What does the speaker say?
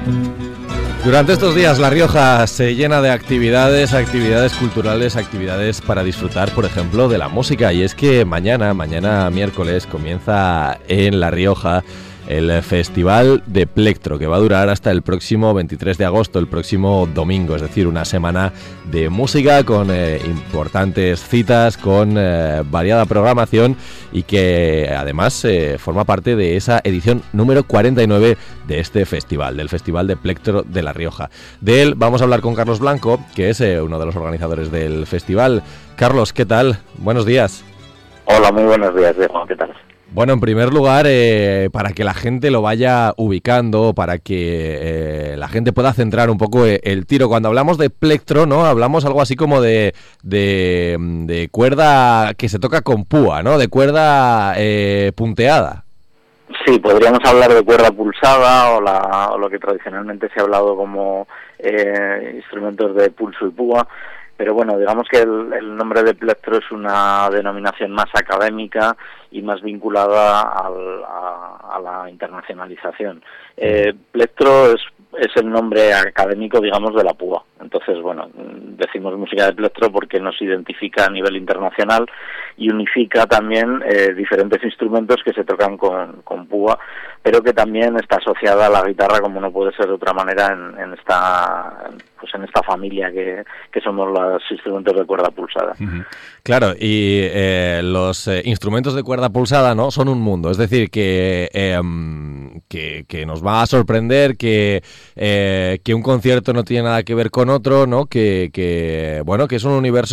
Durante estos días La Rioja se llena de actividades culturales, actividades para disfrutar, por ejemplo, de la música. Y es que mañana miércoles, comienza en La Rioja el Festival de Plectro, que va a durar hasta el próximo 23 de agosto, el próximo domingo. Es decir, una semana de música con importantes citas, con variada programación y que además forma parte de esa edición número 49 de este festival, del Festival de Plectro de La Rioja. De él vamos a hablar con Carlos Blanco, que es uno de los organizadores del festival. Carlos, ¿qué tal? Buenos días. Hola, muy buenos días, Diego. ¿Qué tal? Bueno, en primer lugar, para que la gente lo vaya ubicando, para que la gente pueda centrar un poco el tiro. Cuando hablamos de plectro, ¿no? Hablamos algo así como de cuerda que se toca con púa, ¿no? De cuerda punteada. Sí, podríamos hablar de cuerda pulsada o lo que tradicionalmente se ha hablado como instrumentos de pulso y púa. Pero bueno, digamos que el nombre de plectro es una denominación más académica y más vinculada a la internacionalización. Plectro es el nombre académico, digamos, de la púa. Entonces, bueno, decimos música de plectro porque nos identifica a nivel internacional y unifica también diferentes instrumentos que se tocan con púa, pero que también está asociada a la guitarra, como no puede ser de otra manera, en esta familia que somos los instrumentos de cuerda pulsada. Uh-huh. Claro, y los instrumentos de cuerda pulsada, ¿no? Son un mundo, es decir, que nos va a sorprender, que un concierto no tiene nada que ver con otro, ¿no? Que es un universo